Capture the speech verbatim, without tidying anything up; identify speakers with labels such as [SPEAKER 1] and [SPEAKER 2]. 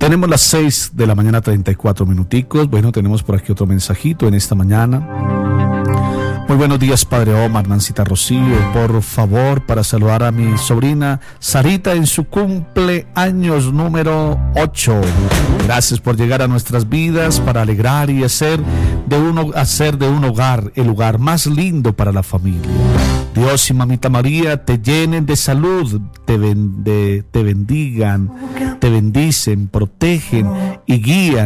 [SPEAKER 1] Tenemos las seis de la mañana, treinta y cuatro minuticos. Bueno, tenemos por aquí otro mensajito en esta mañana. Muy buenos días, Padre Omar, Nancita Rocío. Por favor, para saludar a mi sobrina Sarita en su cumpleaños número ocho. Gracias por llegar a nuestras vidas para alegrar y hacer de, uno, hacer de un hogar el lugar más lindo para la familia. Dios y Mamita María te llenen de salud, te, ben, de, te bendigan, te bendicen, protegen y guían